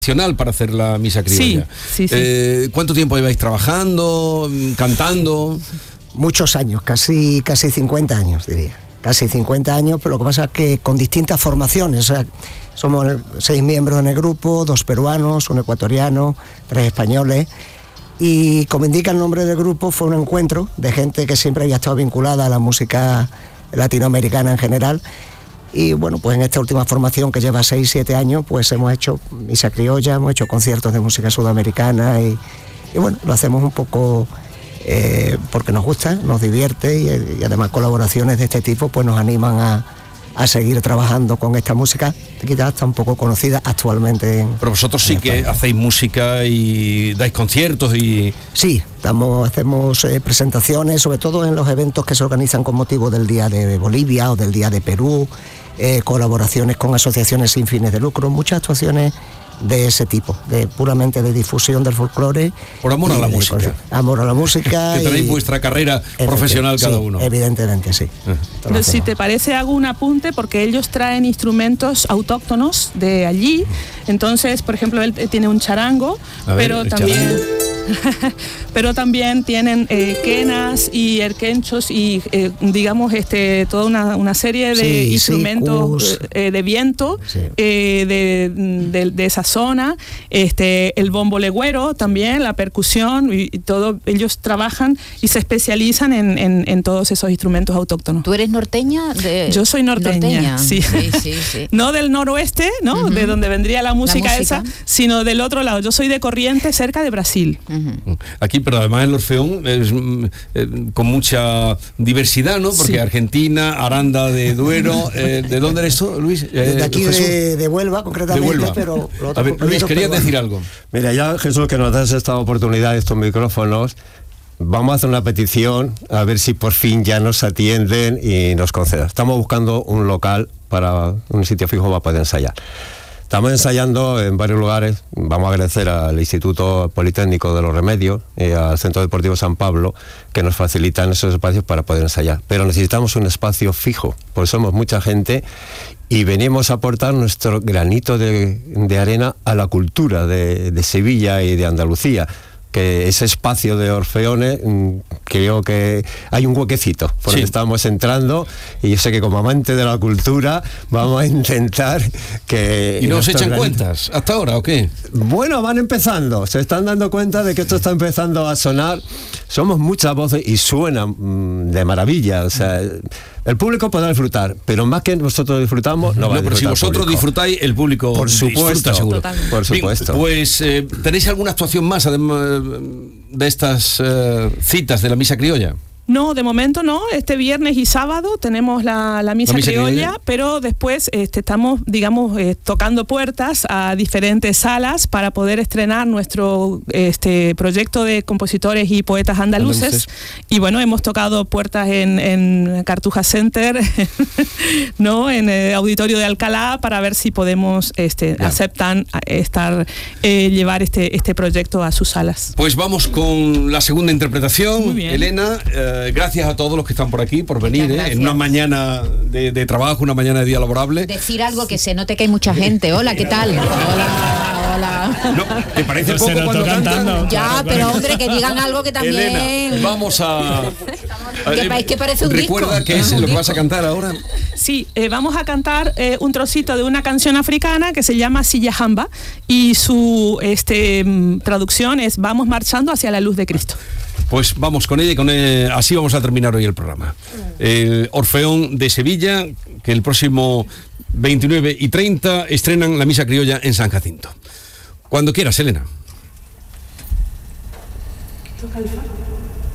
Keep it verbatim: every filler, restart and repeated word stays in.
para hacer la misa criolla. Sí, sí, sí. Eh, ¿Cuánto tiempo lleváis trabajando, cantando? Muchos años, casi, casi cincuenta años, diría. Casi cincuenta años, pero lo que pasa es que con distintas formaciones. O sea, somos seis miembros en el grupo, dos peruanos, un ecuatoriano, tres españoles. Y como indica el nombre del grupo, fue un encuentro de gente que siempre había estado vinculada a la música latinoamericana en general. Y bueno, pues en esta última formación que lleva seis, siete años, pues hemos hecho misa criolla, hemos hecho conciertos de música sudamericana y, y bueno, lo hacemos un poco eh, porque nos gusta, nos divierte y, y además colaboraciones de este tipo pues nos animan a, a seguir trabajando con esta música que quizás está un poco conocida actualmente. En, Pero vosotros sí que España. hacéis música y dais conciertos y... Sí, damos, hacemos eh, presentaciones, sobre todo en los eventos que se organizan con motivo del Día de Bolivia o del Día de Perú, eh, colaboraciones con asociaciones sin fines de lucro, muchas actuaciones de ese tipo, de puramente de difusión del folclore. Por amor a la de, música. De, amor a la música. Que tenéis y, vuestra carrera profesional cada sí, uno. Evidentemente, sí. Pero si te parece, hago un apunte porque ellos traen instrumentos autóctonos de allí. Entonces, por ejemplo, él tiene un charango, A ver, pero el también... pero también tienen eh, quenas y erquenchos y eh, digamos este toda una, una serie de sí, instrumentos eh, de viento sí. eh, de, de, de esa zona, este el bombo legüero también, la percusión y, y todo. Ellos trabajan y se especializan en, en, en todos esos instrumentos autóctonos. ¿Tú eres norteña? De... Yo soy norteña, norteña. Sí. Sí, sí, sí. No del noroeste, ¿no? Uh-huh. De donde vendría la música, la música esa, sino del otro lado. Yo soy de Corrientes, cerca de Brasil. Uh-huh. Aquí, pero además el Orfeón es eh, con mucha diversidad, ¿no? Porque sí. Argentina, Aranda de Duero, eh, ¿de dónde eres tú, Luis? Eh, de aquí de, de Huelva, concretamente, de Huelva. Pero a ver, Luis, querías pero decir algo. Mira, ya Jesús, que nos das esta oportunidad, estos micrófonos, vamos a hacer una petición a ver si por fin ya nos atienden y nos concedan. Estamos buscando un local para un sitio fijo para poder ensayar. Estamos ensayando en varios lugares. Vamos a agradecer al Instituto Politécnico de los Remedios y al Centro Deportivo San Pablo que nos facilitan esos espacios para poder ensayar. Pero necesitamos un espacio fijo, porque somos mucha gente y venimos a aportar nuestro granito de, de arena a la cultura de, de Sevilla y de Andalucía. Que ese espacio de Orfeones, creo que hay un huequecito por sí. donde estamos entrando y yo sé que como amante de la cultura vamos a intentar que... ¿Y no os echan granito... cuentas hasta ahora o qué? Bueno, van empezando, se están dando cuenta de que esto está empezando a sonar. Somos muchas voces y suena mmm, de maravilla, o sea... El público podrá disfrutar, pero más que nosotros disfrutamos, no, no va a pero si vosotros disfrutáis, el público por supuesto, disfruta seguro. Totalmente. Por supuesto. Bien, pues eh, ¿tenéis alguna actuación más además de estas eh, citas de la misa criolla? No, de momento no. Este viernes y sábado tenemos la, la, misa, la misa criolla, criolla, pero después este, estamos, digamos, eh, tocando puertas a diferentes salas para poder estrenar nuestro este, proyecto de compositores y poetas andaluces. andaluces. Y bueno, hemos tocado puertas en, en Cartuja Center, ¿no? En el Auditorio de Alcalá para ver si podemos, este, aceptan estar, eh, llevar este, este proyecto a sus salas. Pues vamos con la segunda interpretación. Muy bien. Elena, eh, gracias a todos los que están por aquí, por venir, ¿eh? En una mañana de, de trabajo, una mañana de día laborable. Decir algo que se note que hay mucha gente. Hola, ¿qué tal? Hola, hola. No, ¿te parece Entonces poco cuando cantan? Ya, pero hombre, que digan algo que también... Elena, vamos a... que, que parece un Recuerda disco. qué es lo que vas a cantar ahora. Sí, eh, vamos a cantar eh, un trocito de una canción africana que se llama Silla Jamba y su este, traducción es Vamos marchando hacia la luz de Cristo. Pues vamos con ella y con ella, así vamos a terminar hoy el programa. El Orfeón de Sevilla, que el próximo veintinueve y treinta estrenan la misa criolla en San Jacinto. Cuando quieras, Elena.